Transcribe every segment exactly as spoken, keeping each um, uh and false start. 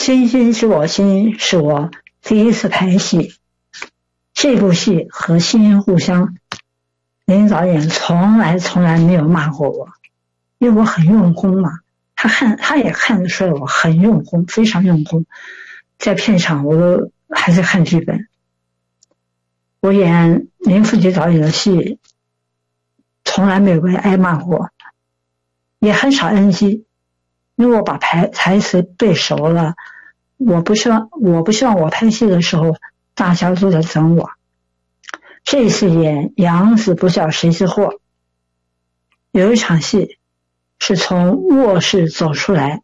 星星知我心是我第一次拍戏，这部戏和星星互相，林导演从来从来没有骂过我，因为我很用功嘛，他看他也看得出来我很用功，非常用功。在片场我都还在看剧本。我演林富杰导演的戏，从来没有被挨骂过，也很少 N G， 因为我把台台词背熟了。我不希望我不希望我拍戏的时候大家都在等我。这次演养子不教谁之祸，有一场戏是从卧室走出来，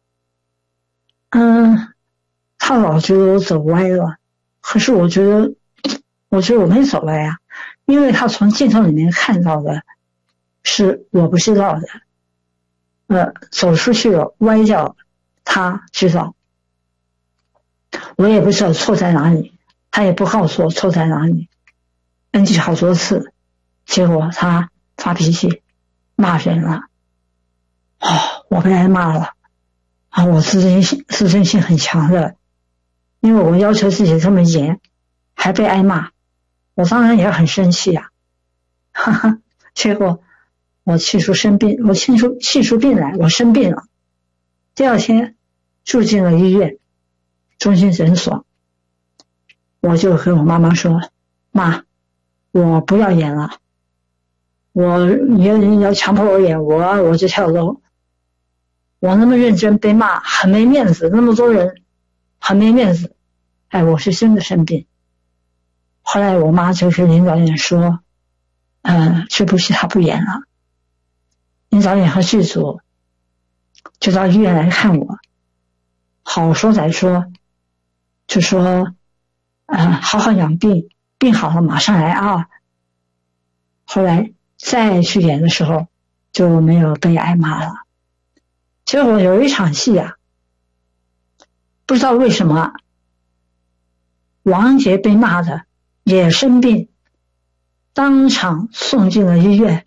嗯，他老觉得我走歪了，可是我觉得我觉得我没走歪啊，因为他从镜头里面看到的是我不知道的，呃，走出去了歪掉，他知道，我也不知道错在哪里，他也不告诉我错在哪里。N G 好多次，结果他发脾气骂人了，哦，我被挨骂了啊！我自尊心自尊心很强的，因为我要求自己这么严，还被挨骂，我当然也很生气呀、啊，哈哈！结果我气出生病，我气出气出病来，我生病了。第二天住进了医院，中心诊所，我就和我妈妈说：“妈。”我不要演了，我你要你要强迫我演，我我就跳楼。我那么认真被骂，很没面子，那么多人，很没面子。哎，我是真的生病。后来我妈就跟林导演说，呃，这部戏他不演了。林导演和剧组就到医院来看我，好说歹说，就说，呃，好好养病。病好了马上来啊！后来再去演的时候就没有被挨骂了。结果有一场戏啊，不知道为什么王杰被骂的也生病，当场送进了医院。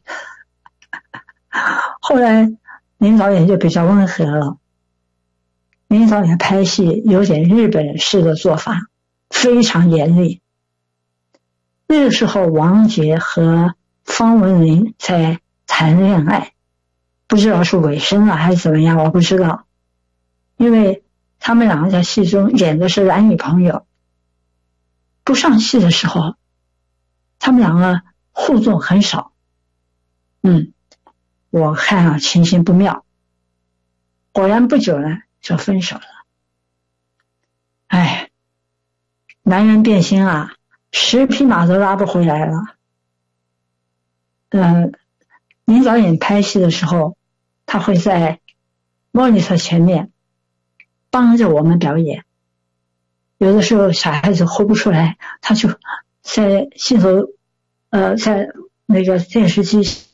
后来林导演就比较温和了，林导演拍戏有点日本式的做法，非常严厉。那个时候王杰和方文琳在谈恋爱，不知道是尾声了还是怎么样，我不知道，因为他们两个在戏中演的是男女朋友，不上戏的时候他们两个互动很少。嗯，我看啊情形不妙，果然不久呢就分手了。哎，男人变心啊，十匹马都拉不回来了。嗯，林导演拍戏的时候，他会在 monitor 前面帮着我们表演。有的时候小孩子hold不出来，他就在镜头，呃，在那个电视机